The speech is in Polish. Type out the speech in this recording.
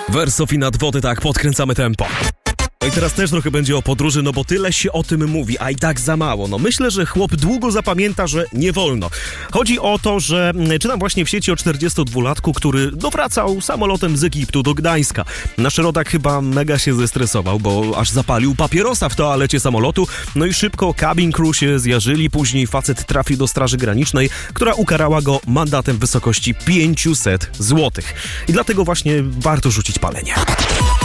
Wersow i nad wody, tak, podkręcamy tempo. No i teraz też trochę będzie o podróży, no bo tyle się o tym mówi, a i tak za mało. No myślę, że chłop długo zapamięta, że nie wolno. Chodzi o to, że czytam właśnie w sieci o 42-latku, który wracał samolotem z Egiptu do Gdańska. Nasz rodak chyba mega się zestresował, bo aż zapalił papierosa w toalecie samolotu, no i szybko cabin crew się zjarzyli. Później facet trafił do Straży Granicznej, która ukarała go mandatem w wysokości 500 zł. I dlatego właśnie warto rzucić palenie.